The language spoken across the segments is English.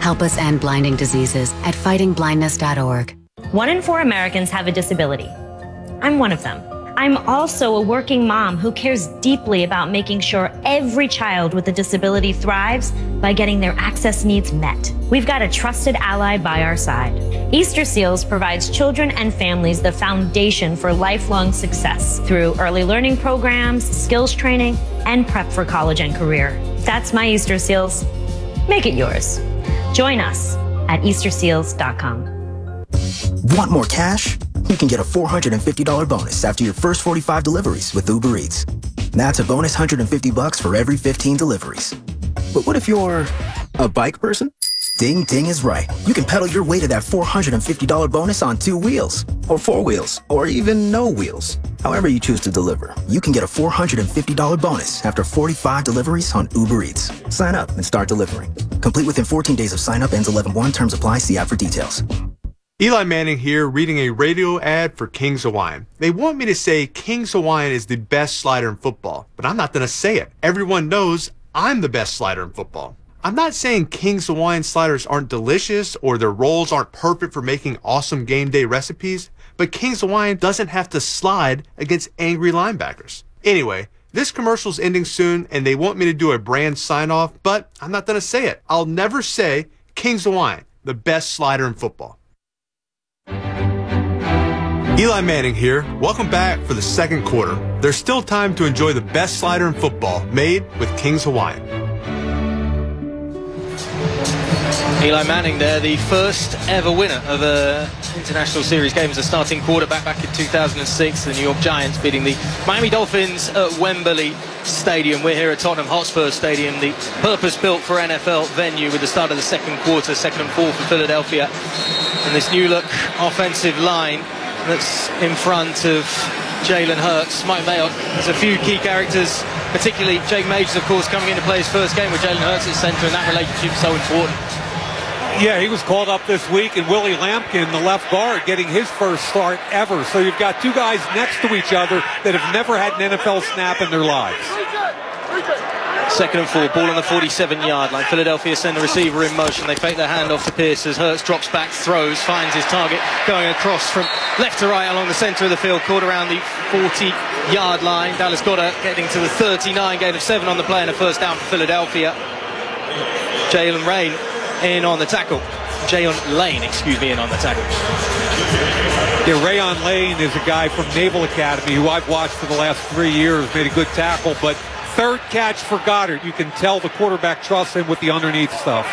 Help us end blinding diseases at fightingblindness.org. 1 in 4 Americans have a disability. I'm one of them. I'm also a working mom who cares deeply about making sure every child with a disability thrives by getting their access needs met. We've got a trusted ally by our side. Easter Seals provides children and families the foundation for lifelong success through early learning programs, skills training, and prep for college and career. That's my Easter Seals. Make it yours. Join us at easterseals.com. Want more cash? You can get a $450 bonus after your first 45 deliveries with Uber Eats. That's a bonus $150 for every 15 deliveries. But what if you're a bike person? Ding Ding is right. You can pedal your way to that $450 bonus on 2 wheels, or 4 wheels, or even no wheels. However you choose to deliver, you can get a $450 bonus after 45 deliveries on Uber Eats. Sign up and start delivering. Complete within 14 days of sign up. Ends 11/1. Terms apply. See app for details. Eli Manning here, reading a radio ad for King's Hawaiian. They want me to say King's Hawaiian is the best slider in football, but I'm not going to say it. Everyone knows I'm the best slider in football. I'm not saying King's Hawaiian sliders aren't delicious or their rolls aren't perfect for making awesome game day recipes, but King's Hawaiian doesn't have to slide against angry linebackers. Anyway, this commercial's ending soon, and they want me to do a brand sign-off, but I'm not going to say it. I'll never say King's Hawaiian, the best slider in football. Eli Manning here. Welcome back for the second quarter. There's still time to enjoy the best slider in football, made with King's Hawaiian. Eli Manning there, the first ever winner of an international series game as a starting quarterback back in 2006. The New York Giants beating the Miami Dolphins at Wembley Stadium. We're here at Tottenham Hotspur Stadium, the purpose-built for NFL venue, with the start of the second quarter, 2nd and 4 for Philadelphia. And this new look offensive line that's in front of Jalen Hurts. Mike Mayock has a few key characters, particularly Jake Majors, of course, coming into play his first game with Jalen Hurts at center, and that relationship is so important. Yeah, he was called up this week, and Willie Lampkin, the left guard, getting his first start ever. So you've got 2 guys next to each other that have never had an NFL snap in their lives. 2nd and 4, ball on the 47-yard line. Philadelphia send the receiver in motion. They fake their handoff to Pierce as Hurts drops back, throws, finds his target, going across from left to right along the center of the field, caught around the 40-yard line. Dallas Goedert getting to the 39, gain of 7 on the play, and a first down for Philadelphia. Jalen Lane in on the tackle. Jalen Lane, in on the tackle. Yeah, Rayon Lane is a guy from Naval Academy who I've watched for the last 3 years, made a good tackle, but 3rd catch for Goddard. You can tell the quarterback trusts him with the underneath stuff.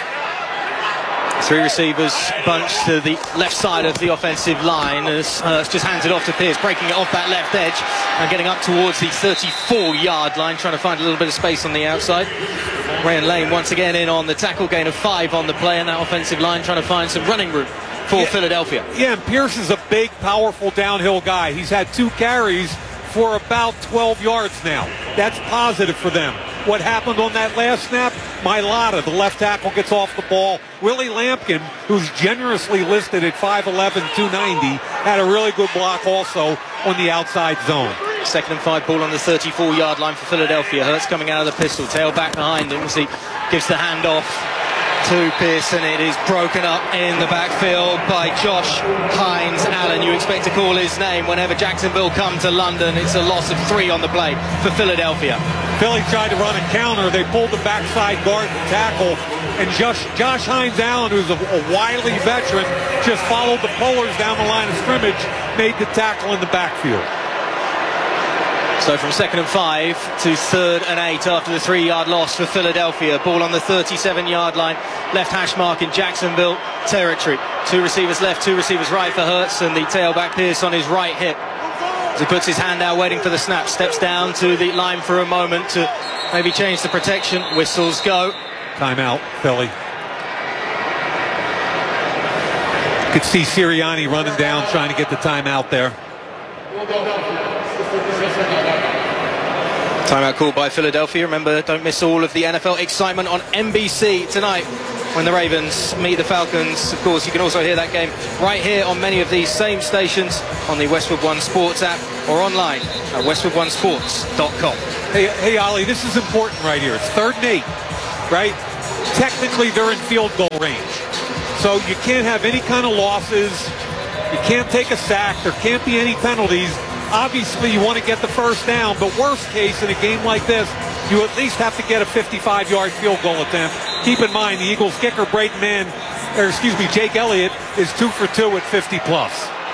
3 receivers bunched to the left side of the offensive line as Hurts just hands it off to Pierce, breaking it off that left edge and getting up towards the 34-yard line, trying to find a little bit of space on the outside. Rayon Lane once again in on the tackle, gain of 5 on the play, and that offensive line trying to find some running room for Philadelphia. Yeah, and Pierce is a big, powerful downhill guy. He's had 2 carries for about 12 yards now. That's positive for them. What happened on that last snap? Mailata, the left tackle, gets off the ball. Willie Lampkin, who's generously listed at 5'11", 290, had a really good block also on the outside zone. 2nd and 5, ball on the 34-yard line for Philadelphia. Hurts coming out of the pistol, tail back behind him as he gives the handoff to Pierce, and it is broken up in the backfield by Josh Hines Allen. You expect to call his name whenever Jacksonville come to London. It's a loss of 3 on the play for Philadelphia. Philly tried to run a counter. They pulled the backside guard and tackle, and Josh Hines Allen, who's a wily veteran, just followed the pullers down the line of scrimmage, made the tackle in the backfield. So from 2nd and 5 to 3rd and 8 after the 3-yard loss for Philadelphia. Ball on the 37-yard line, left hash mark in Jacksonville territory. 2 receivers left, 2 receivers right for Hurts, and the tailback Pierce on his right hip. As he puts his hand out waiting for the snap, steps down to the line for a moment to maybe change the protection. Whistles go. Timeout, Philly. Could see Sirianni running down trying to get the timeout there. Timeout called by Philadelphia. Remember, don't miss all of the NFL excitement on NBC tonight when the Ravens meet the Falcons. Of course, you can also hear that game right here on many of these same stations on the Westwood One Sports app or online at westwoodonesports.com. Hey, Ollie, this is important right here. It's 3rd and 8, right? technically they're in field goal range. So you can't have any kind of losses. You can't take a sack. There can't be any penalties. Obviously, you want to get the first down, but worst case in a game like this, you at least have to get a 55-yard field goal attempt. Keep in mind, the Eagles kicker, Jake Elliott, is 2 for 2 at 50+.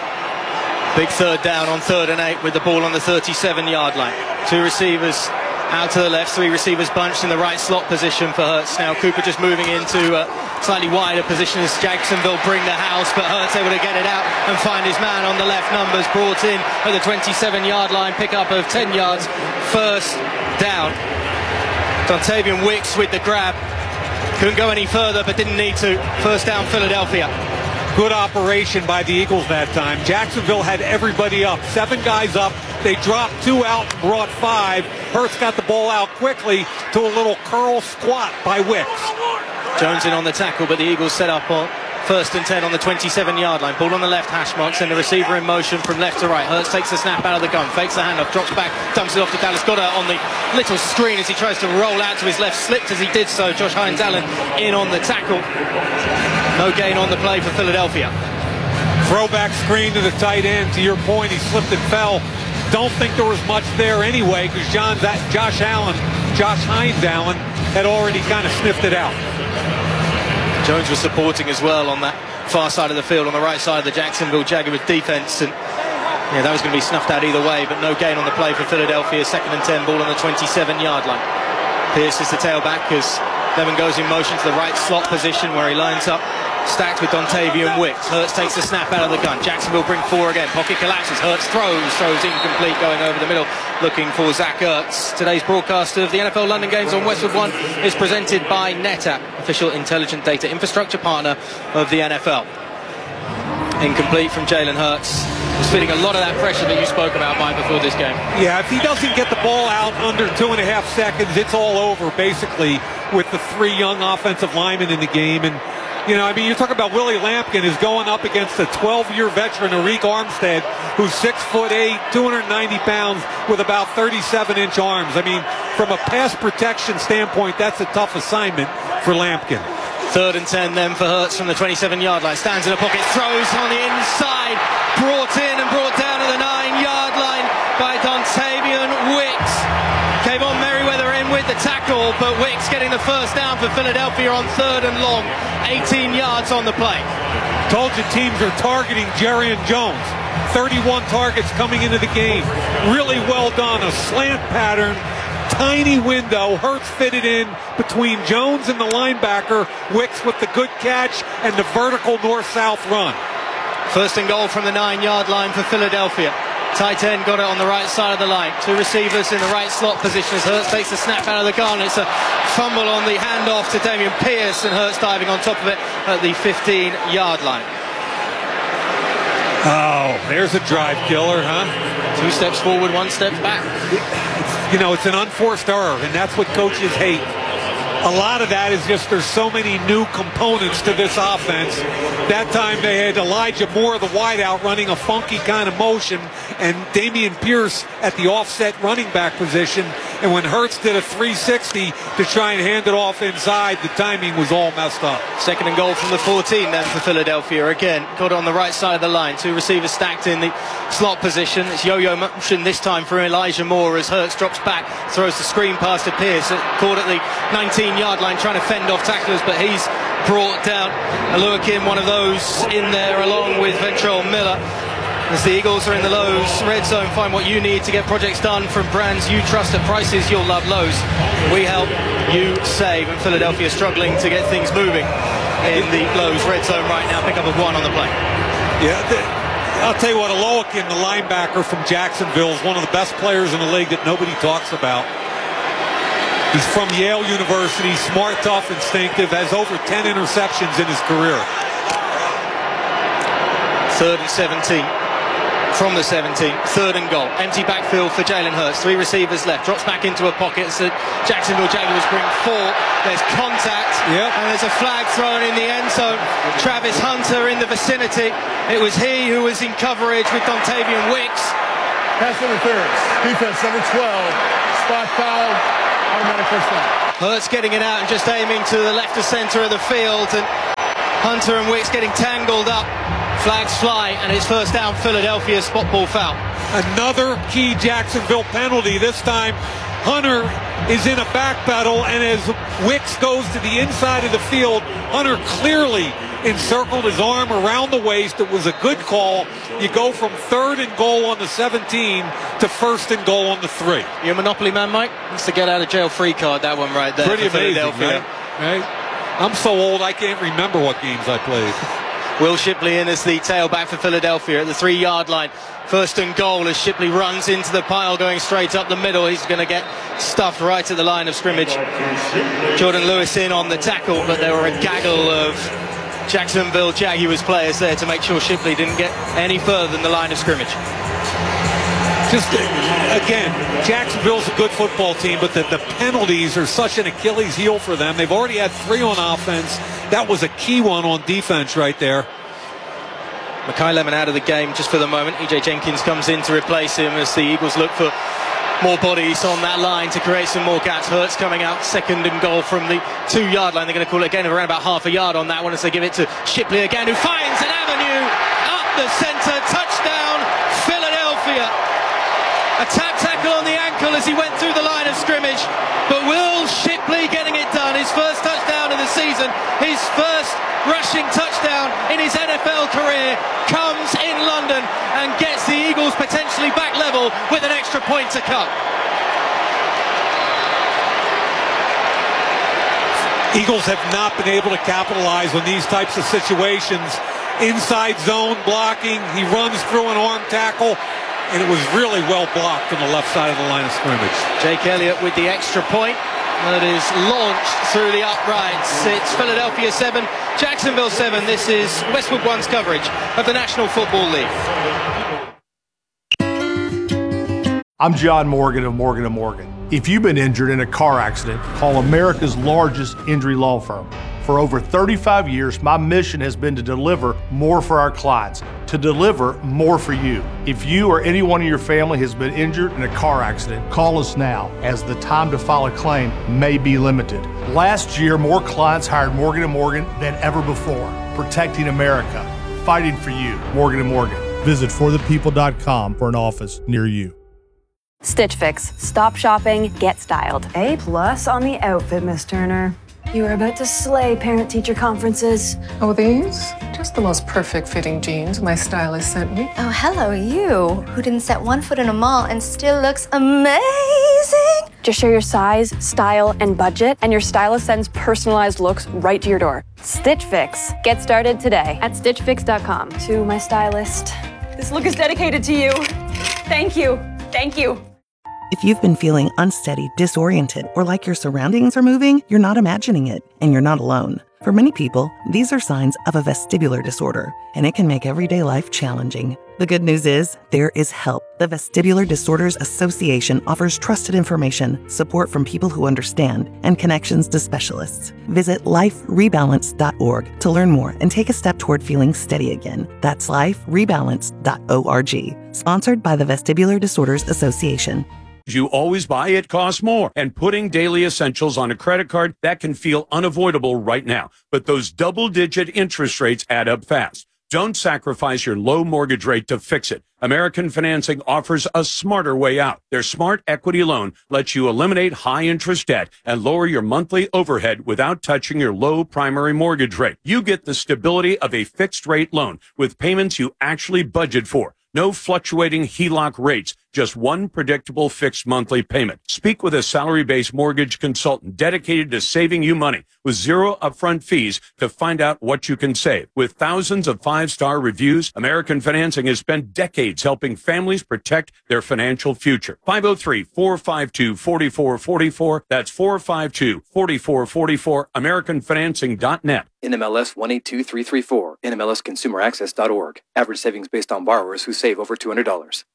Big third down on 3rd and 8 with the ball on the 37-yard line. 2 receivers out to the left, 3 receivers bunched in the right slot position for Hurts. Now Cooper just moving into a slightly wider position as Jacksonville bring the house, but Hurts able to get it out and find his man on the left. Numbers brought in at the 27-yard line, pickup of 10 yards, first down. Dontavian Wicks with the grab. Couldn't go any further, but didn't need to. First down, Philadelphia. Good operation by the Eagles that time. Jacksonville had everybody up. 7 guys up. They dropped 2 out and brought 5. Hurts got the ball out quickly to a little curl squat by Wicks. Jones in on the tackle, but the Eagles set up on 1st and 10 on the 27-yard line. Ball on the left, hash marks, and the receiver in motion from left to right. Hurts takes the snap out of the gun, fakes the handoff, drops back, dumps it off to Dallas Goedert on the little screen as he tries to roll out to his left. Slipped as he did so. Josh Hines-Allen in on the tackle. No gain on the play for Philadelphia. Throwback screen to the tight end. To your point, he slipped and fell. Don't think there was much there anyway because Josh Hines-Allen had already kind of sniffed it out. Jones was supporting as well on that far side of the field, on the right side of the Jacksonville Jaguars defense, and yeah, that was going to be snuffed out either way, but no gain on the play for Philadelphia. 2nd and 10, ball on the 27-yard line. Pierce is the tailback as Levin goes in motion to the right slot position where he lines up, stacked with Dontavian Wicks. Hurts takes the snap out of the gun. Jacksonville bring 4 again. Pocket collapses. Hurts throws incomplete, going over the middle, looking for Zach Ertz. Today's broadcast of the NFL London Games on Westwood One is presented by NetApp, official intelligent data infrastructure partner of the NFL. Incomplete from Jalen Hurts. He's feeling a lot of that pressure that you spoke about, Mike, before this game. Yeah, if he doesn't get the ball out under 2.5 seconds, it's all over, basically, with the 3 young offensive linemen in the game. And you know, I mean, you talk about Willie Lampkin is going up against a 12-year veteran, Arik Armstead, who's 6'8", 290 pounds with about 37-inch arms. I mean, from a pass protection standpoint, that's a tough assignment for Lampkin. 3rd and 10 then for Hurts from the 27-yard line. Stands in the pocket, throws on the inside, brought in and brought down to the 9-yard line by Dontavian Wicks. Kayvon Merriweather in with the tackle, but Wicks getting the first down for Philadelphia on 3rd and long. 18 yards on the play. Told you teams are targeting Jerry and Jones. 31 targets coming into the game. Really well done. A slant pattern. Tiny window. Hurts fitted in between Jones and the linebacker. Wicks with the good catch and the vertical north-south run. 1st and goal from the 9-yard line for Philadelphia. Tight end got it on the right side of the line. 2 receivers in the right slot position as Hurts takes the snap out of the gun. It's a fumble on the handoff to Dameon Pierce, and Hurts diving on top of it at the 15-yard line. Oh, there's a drive killer, huh? 2 steps forward, 1 step back. You know, it's an unforced error, and that's what coaches hate. A lot of that is just there's so many new components to this offense. That time they had Elijah Moore, the wideout, running a funky kind of motion, and Dameon Pierce at the offset running back position. And when Hurts did a 360 to try and hand it off inside, the timing was all messed up. 2nd and goal from the 14 then for Philadelphia. Again, got it on the right side of the line. 2 receivers stacked in the slot position. It's yo-yo motion this time for Elijah Moore as Hurts drops back, throws the screen pass to Pierce, caught at the 19-yard line trying to fend off tacklers, but he's brought down. Aluakim, one of those in there along with Ventrell Miller. As the Eagles are in the Lowe's red zone, find what you need to get projects done from brands you trust at prices you'll love. Lowe's, we help you save. And Philadelphia struggling to get things moving in the Lowe's red zone right now. Pick up of 1 on the play. Yeah, I'll tell you what, Aluakim, the linebacker from Jacksonville, is one of the best players in the league that nobody talks about. He's from Yale University, smart, tough, instinctive, has over 10 interceptions in his career. 3rd and 17. From the 17, 3rd and goal. Empty backfield for Jalen Hurts. 3 receivers left. Drops back into a pocket. So Jacksonville Jaguars bring 4. There's contact. Yep. And there's a flag thrown in the end zone. Travis Hunter in the vicinity. It was he who was in coverage with Dontavian Wicks. Pass interference. Defense number 12. Spot foul Automatic first down. Hurts getting it out and just aiming to the left of centre of the field, and Hunter and Wicks getting tangled up. Flags fly, and it's first down Philadelphia, spot ball foul. Another key Jacksonville penalty. This time Hunter is in a back battle, and as Wicks goes to the inside of the field, Hunter clearly encircled his arm around the waist. It was a good call. You go from 3rd and goal on the 17 to 1st and goal on the 3. You a Monopoly man, Mike? It's the get out of jail free card, that one right there. Pretty for amazing, Philadelphia. right? I'm so old I can't remember what games I played. Will Shipley in as the tailback for Philadelphia at the 3-yard line. 1st and goal as Shipley runs into the pile going straight up the middle. He's going to get stuffed right at the line of scrimmage. Jordan Lewis in on the tackle, but there were a gaggle of Jacksonville Jaguars players there to make sure Shipley didn't get any further than the line of scrimmage. Just, again, Jacksonville's a good football team, but the penalties are such an Achilles heel for them. They've already had 3 on offense. That was a key one on defense right there. Makai Lemon out of the game just for the moment. E.J. Jenkins comes in to replace him as the Eagles look for more bodies on that line to create some more gaps. Hurts coming out 2nd and goal from the 2-yard line. They're going to call it a gain of around about half a yard on that one as they give it to Shipley again, who finds an avenue up the centre. Touchdown, Philadelphia. A tap tackle on the ankle as he went through the line of scrimmage. But Will Shipley getting it done. His first touchdown of the season. His first rushing touchdown in his NFL career comes in London and gets the Eagles potentially back level with an extra point to come. Eagles have not been able to capitalize on these types of situations. Inside zone blocking. He runs through an arm tackle, and it was really well blocked on the left side of the line of scrimmage. Jake Elliott with the extra point. That is launched through the uprights. It's Philadelphia 7, Jacksonville 7. This is Westwood One's coverage of the National Football League. I'm John Morgan of Morgan & Morgan. If you've been injured in a car accident, call America's largest injury law firm. For over 35 years, my mission has been to deliver more for our clients, to deliver more for you. If you or anyone in your family has been injured in a car accident, call us now, as the time to file a claim may be limited. Last year, more clients hired Morgan & Morgan than ever before, protecting America, fighting for you. Morgan & Morgan. Visit forthepeople.com for an office near you. Stitch Fix. Stop shopping, get styled. A+ on the outfit, Miss Turner. You are about to slay parent-teacher conferences. Oh, these? Just the most perfect fitting jeans my stylist sent me. Oh, hello, you, who didn't set one foot in a mall and still looks amazing. Just share your size, style, and budget, and your stylist sends personalized looks right to your door. Stitch Fix. Get started today at stitchfix.com. To my stylist, this look is dedicated to you. Thank you. Thank you. If you've been feeling unsteady, disoriented, or like your surroundings are moving, you're not imagining it, and you're not alone. For many people, these are signs of a vestibular disorder, and it can make everyday life challenging. The good news is, there is help. The Vestibular Disorders Association offers trusted information, support from people who understand, and connections to specialists. Visit liferebalance.org to learn more and take a step toward feeling steady again. That's liferebalance.org. Sponsored by the Vestibular Disorders Association. You always buy, it costs more. And putting daily essentials on a credit card, that can feel unavoidable right now. But those double-digit interest rates add up fast. Don't sacrifice your low mortgage rate to fix it. American Financing offers a smarter way out. Their Smart Equity Loan lets you eliminate high-interest debt and lower your monthly overhead without touching your low primary mortgage rate. You get the stability of a fixed-rate loan with payments you actually budget for. No fluctuating HELOC rates, just one predictable fixed monthly payment. Speak with a salary-based mortgage consultant dedicated to saving you money with zero upfront fees to find out what you can save. With thousands of five-star reviews, American Financing has spent decades helping families protect their financial future. 503-452-4444. That's 452-4444. AmericanFinancing.net. NMLS 182334. NMLSConsumerAccess.org. Average savings based on borrowers who save over $200.